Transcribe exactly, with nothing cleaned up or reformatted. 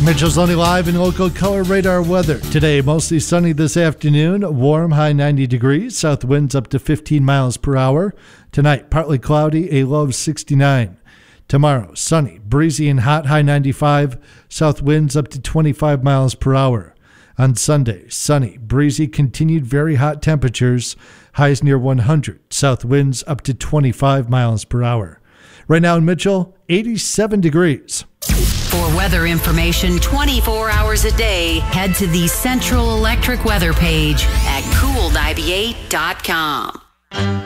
Mitchell's Only Live in local color radar weather. Today, mostly sunny this afternoon. Warm, high ninety degrees. South winds up to fifteen miles per hour. Tonight, partly cloudy, a low of sixty-nine. Tomorrow, sunny, breezy and hot, high ninety-five. South winds up to twenty-five miles per hour. On Sunday, sunny, breezy, continued very hot temperatures. Highs near one hundred. South winds up to twenty-five miles per hour. Right now in Mitchell, eighty-seven degrees. For weather information twenty-four hours a day, head to the Central Electric weather page at cooled I B eight dot com.